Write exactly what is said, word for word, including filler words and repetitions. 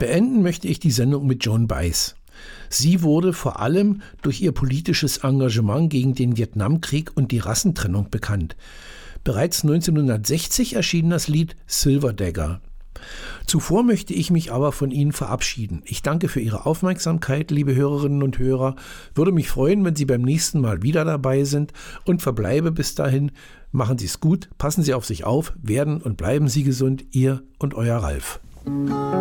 Beenden möchte ich die Sendung mit Joan Baez. Sie wurde vor allem durch ihr politisches Engagement gegen den Vietnamkrieg und die Rassentrennung bekannt. Bereits neunzehnhundertsechzig erschien das Lied Silver Dagger. Zuvor möchte ich mich aber von Ihnen verabschieden. Ich danke für Ihre Aufmerksamkeit, liebe Hörerinnen und Hörer. Würde mich freuen, wenn Sie beim nächsten Mal wieder dabei sind und verbleibe bis dahin. Machen Sie es gut, passen Sie auf sich auf, werden und bleiben Sie gesund. Ihr und euer Ralf.